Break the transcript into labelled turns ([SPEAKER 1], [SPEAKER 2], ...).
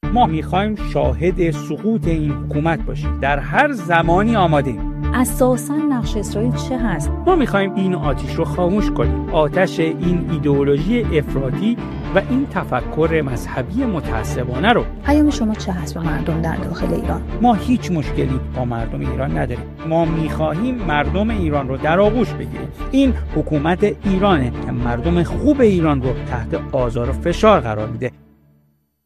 [SPEAKER 1] ما میخوایم شاهد سقوط این حکومت باشیم. در هر زمانی آماده‌ایم.
[SPEAKER 2] اساساً نقش اسرائیل چه هست؟
[SPEAKER 1] ما میخوایم این آتش رو خاموش کنیم. آتش این ایدئولوژی افراطی و این تفکر مذهبی متعصبانه رو.
[SPEAKER 2] پیام شما چه هست به مردم در داخل ایران؟
[SPEAKER 1] ما هیچ مشکلی با مردم ایران نداریم. ما میخواهیم مردم ایران رو در آغوش بگیریم. این حکومت ایرانه که مردم خوب ایران رو تحت آزار و فشار قرار میده.